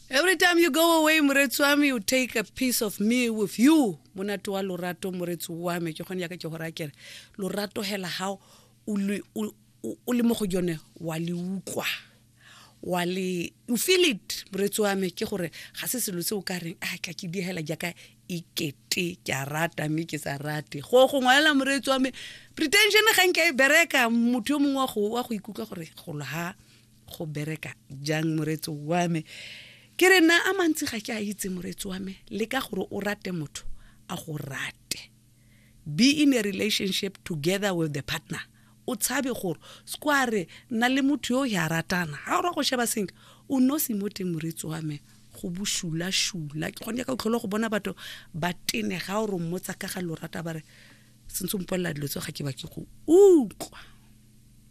Every time you go away, moretsi wa me, you take a piece of me with you. Monate wa lorato moretsi wa me, ke gone ya ke hora kere. Lorato hela how o le mo go yone wa le utlwa. You feel it, moretsi wa me, ke gore ga se selo se o ka reng ka ke di hela jaka ikete ke a rata me ke sa rate. Go ngwala moretsi wa me, pretension ga nke e bereka motho yo mongwe wa go ikutlwa gore go ha go bereka jang moretsi wa me. Ke re na a mantsi ga ke a itse moretsi wa me le ka gore o rate motho a go rate. Be in a relationship together with the partner. O tshabe gore square na le motho yo ya ratana. Ha o go sheba seng o no se mote moretsi wa me go bushula ke gone ka tlholo go bona batho ba tene ga o re mmotsa ka ga lorata ba re sentse mpolla dilo tso ga ke ba ke go utlwa.